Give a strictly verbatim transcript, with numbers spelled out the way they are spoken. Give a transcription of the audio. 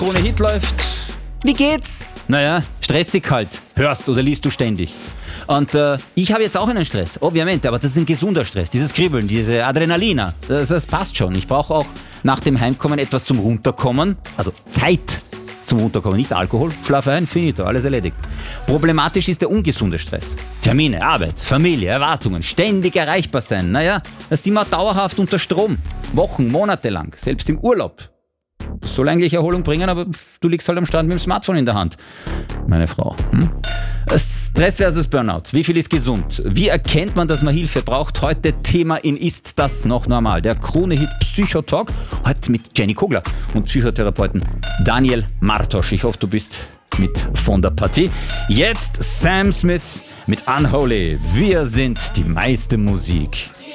Krone Hit läuft. Wie geht's? Naja, stressig halt. Hörst oder liest du ständig. Und äh, ich habe jetzt auch einen Stress. Obviamente, aber das ist ein gesunder Stress. Dieses Kribbeln, diese Adrenalina, das, das passt schon. Ich brauche auch nach dem Heimkommen etwas zum Runterkommen. Also Zeit zum Runterkommen, nicht Alkohol. Schlaf ein, finito, alles erledigt. Problematisch ist der ungesunde Stress. Termine, Arbeit, Familie, Erwartungen, ständig erreichbar sein. Naja, da sind wir dauerhaft unter Strom. Wochen, Monate lang, selbst im Urlaub. Das soll eigentlich Erholung bringen, aber du liegst halt am Strand mit dem Smartphone in der Hand. Meine Frau. Hm? Stress versus Burnout. Wie viel ist gesund? Wie erkennt man, dass man Hilfe braucht? Heute Thema in Ist das noch normal? Der Krone-Hit Psychotalk. Heute mit Jenny Kogler und Psychotherapeuten Daniel Martosch. Ich hoffe, du bist mit von der Partie. Jetzt Sam Smith mit Unholy. Wir sind die meiste Musik.